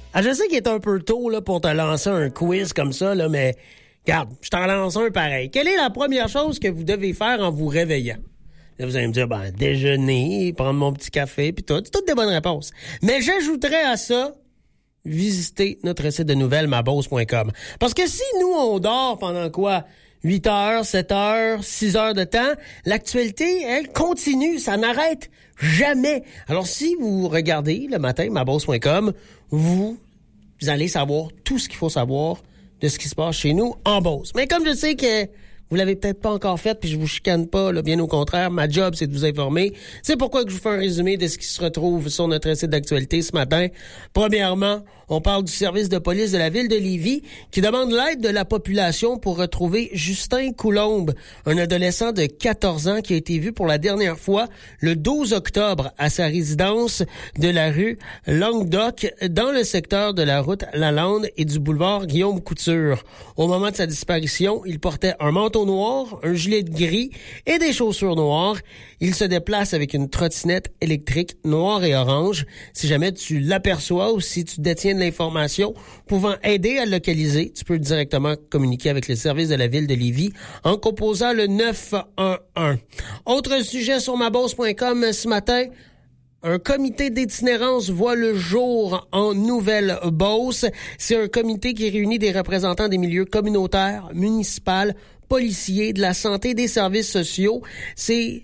Ah, je sais qu'il est un peu tôt là, pour te lancer un quiz comme ça, là, mais regarde, je t'en lance un pareil. Quelle est la première chose que vous devez faire en vous réveillant? Là, vous allez me dire, déjeuner, prendre mon petit café, puis tout. C'est toutes des bonnes réponses. Mais j'ajouterais à ça, visiter notre site de nouvelles, maboss.com. Parce que si nous, on dort pendant quoi? 8 heures, 7 heures, 6 heures de temps, l'actualité, elle continue, ça n'arrête jamais. Alors, si vous regardez le matin, maboss.com, vous allez savoir tout ce qu'il faut savoir de ce qui se passe chez nous en Beauce. Mais comme je sais que vous l'avez peut-être pas encore fait, puis je vous chicane pas, là, bien au contraire, ma job, c'est de vous informer. C'est pourquoi que je vous fais un résumé de ce qui se retrouve sur notre site d'actualité ce matin. Premièrement, on parle du service de police de la ville de Lévis qui demande l'aide de la population pour retrouver Justin Coulombe, un adolescent de 14 ans qui a été vu pour la dernière fois le 12 octobre à sa résidence de la rue Languedoc dans le secteur de la route Lalande et du boulevard Guillaume Couture. Au moment de sa disparition, il portait un manteau noir, un gilet de gris et des chaussures noires. Il se déplace avec une trottinette électrique noire et orange. Si jamais tu l'aperçois ou si tu détiens de l'information pouvant aider à le localiser, tu peux directement communiquer avec les services de la ville de Lévis en composant le 911. Autre sujet sur maboss.com ce matin. Un comité d'itinérance voit le jour en Nouvelle-Beauce. C'est un comité qui réunit des représentants des milieux communautaires, municipaux, policiers, de la santé, des services sociaux. C'est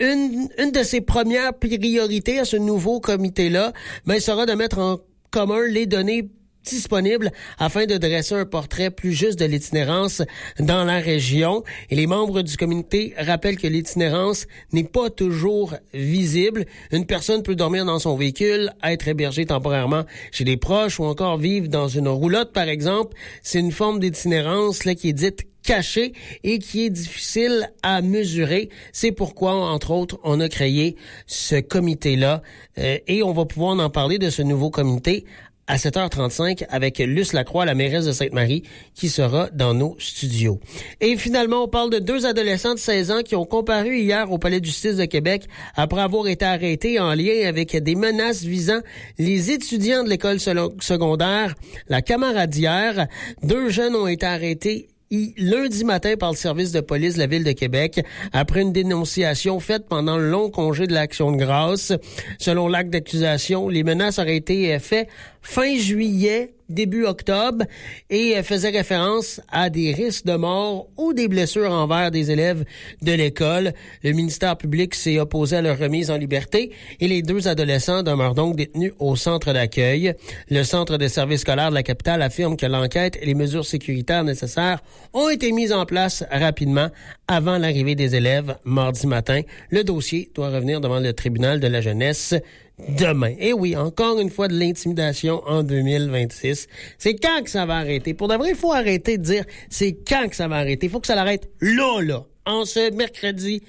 une de ses premières priorités à ce nouveau comité-là, sera de mettre en commun les données disponibles afin de dresser un portrait plus juste de l'itinérance dans la région. Et les membres du comité rappellent que l'itinérance n'est pas toujours visible. Une personne peut dormir dans son véhicule, être hébergée temporairement chez des proches ou encore vivre dans une roulotte, par exemple. C'est une forme d'itinérance là qui est dite cachée et qui est difficile à mesurer. C'est pourquoi, entre autres, on a créé ce comité-là et on va pouvoir en parler de ce nouveau comité à 7h35 avec Luce Lacroix, la mairesse de Sainte-Marie, qui sera dans nos studios. Et finalement, on parle de 2 adolescents de 16 ans qui ont comparu hier au Palais de justice de Québec après avoir été arrêtés en lien avec des menaces visant les étudiants de l'école secondaire, la Camaradière. 2 jeunes ont été arrêtés lundi matin par le service de police de la Ville de Québec après une dénonciation faite pendant le long congé de l'Action de grâce. Selon l'acte d'accusation, les menaces auraient été faites fin juillet, début octobre, et faisait référence à des risques de mort ou des blessures envers des élèves de l'école. Le ministère public s'est opposé à leur remise en liberté et les 2 adolescents demeurent donc détenus au centre d'accueil. Le centre de services scolaires de la capitale affirme que l'enquête et les mesures sécuritaires nécessaires ont été mises en place rapidement avant l'arrivée des élèves mardi matin. Le dossier doit revenir devant le tribunal de la jeunesse demain. Et oui, encore une fois de l'intimidation en 2026. C'est quand que ça va arrêter? Pour de vrai, il faut arrêter de dire c'est quand que ça va arrêter. Il faut que ça l'arrête là. En ce mercredi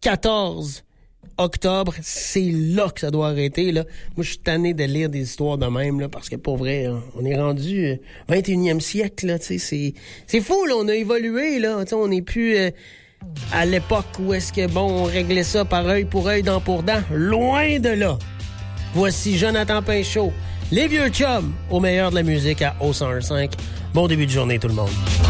14 octobre, c'est là que ça doit arrêter, là. Moi, je suis tanné de lire des histoires de même, là, parce que pour vrai, on est rendu 21e siècle, là, tu sais, c'est fou, là, on a évolué, là, tu sais, on n'est plus à l'époque où est-ce que, on réglait ça par œil pour œil, dent pour dent. Loin de là. Voici Jonathan Pinchot, les vieux chums, au meilleur de la musique à O101.5. Bon début de journée, tout le monde.